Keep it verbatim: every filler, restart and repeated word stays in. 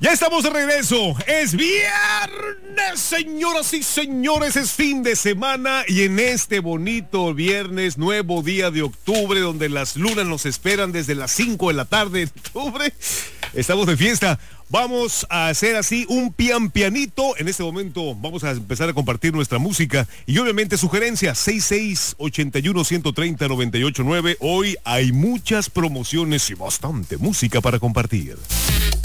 Ya estamos de regreso. Es viernes, señoras y señores. Es fin de semana y en este bonito viernes, nuevo día de octubre, donde las lunas nos esperan desde las cinco de la tarde de octubre, estamos de fiesta. Vamos a hacer así un pian pianito. En este momento vamos a empezar a compartir nuestra música y obviamente sugerencias seis seis ocho uno, uno tres cero, nueve ocho nueve. Hoy hay muchas promociones y bastante música para compartir.